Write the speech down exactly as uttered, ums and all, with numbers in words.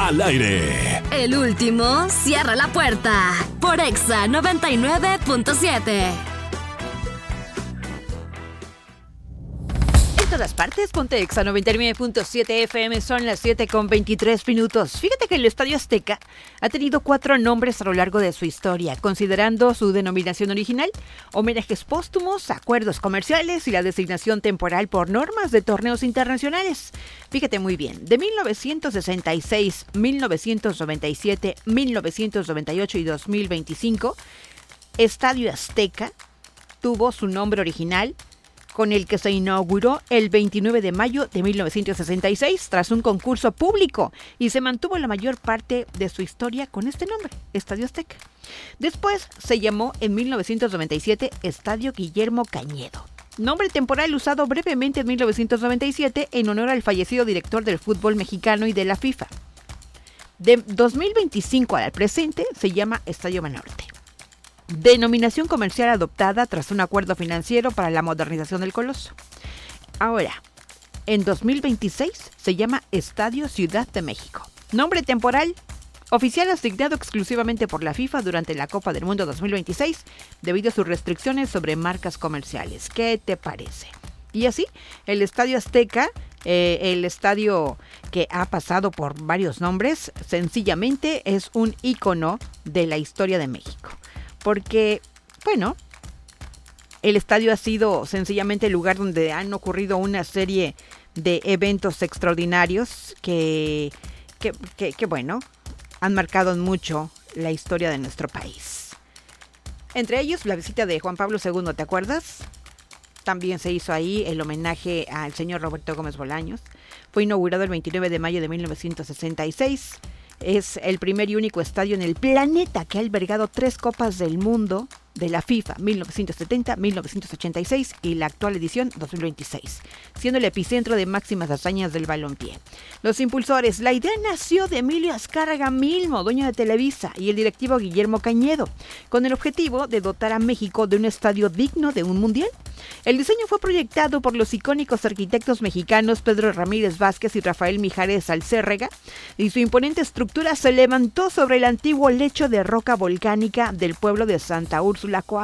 al aire. El último cierra la puerta por Exa noventa y nueve punto siete. En todas partes, ponte Exa noventa y nueve punto siete F M, son las siete con veintitrés minutos. Fíjate que el Estadio Azteca ha tenido cuatro nombres a lo largo de su historia, considerando su denominación original, homenajes póstumos, acuerdos comerciales y la designación temporal por normas de torneos internacionales. Fíjate muy bien, de mil novecientos sesenta y seis, mil novecientos noventa y siete, mil novecientos noventa y ocho y dos mil veinticinco, Estadio Azteca tuvo su nombre original, con el que se inauguró el veintinueve de mayo de mil novecientos sesenta y seis tras un concurso público y se mantuvo la mayor parte de su historia con este nombre, Estadio Azteca. Después se llamó en mil novecientos noventa y siete Estadio Guillermo Cañedo, nombre temporal usado brevemente en mil novecientos noventa y siete en honor al fallecido director del fútbol mexicano y de la FIFA. De dos mil veinticinco al presente se llama Estadio Banorte. Denominación comercial adoptada tras un acuerdo financiero para la modernización del Coloso. Ahora, en dos mil veintiséis se llama Estadio Ciudad de México. Nombre temporal oficial asignado exclusivamente por la FIFA durante la Copa del Mundo dos mil veintiséis debido a sus restricciones sobre marcas comerciales. ¿Qué te parece? Y así, el Estadio Azteca, eh, el estadio que ha pasado por varios nombres, sencillamente es un ícono de la historia de México. Porque, bueno, el estadio ha sido sencillamente el lugar donde han ocurrido una serie de eventos extraordinarios que, que, que, que, bueno, han marcado mucho la historia de nuestro país. Entre ellos, la visita de Juan Pablo segundo, ¿te acuerdas? También se hizo ahí el homenaje al señor Roberto Gómez Bolaños. Fue inaugurado el veintinueve de mayo de mil novecientos sesenta y seis. Es el primer y único estadio en el planeta que ha albergado tres Copas del Mundo de la FIFA, mil novecientos setenta, mil novecientos ochenta y seis y la actual edición dos mil veintiséis, siendo el epicentro de máximas hazañas del balompié. Los impulsores, la idea nació de Emilio Azcárraga Milmo, dueño de Televisa, y el directivo Guillermo Cañedo, con el objetivo de dotar a México de un estadio digno de un mundial. El diseño fue proyectado por los icónicos arquitectos mexicanos Pedro Ramírez Vázquez y Rafael Mijares Alcérrega, y su imponente estructura se levantó sobre el antiguo lecho de roca volcánica del pueblo de Santa Úrsula, Coahuila.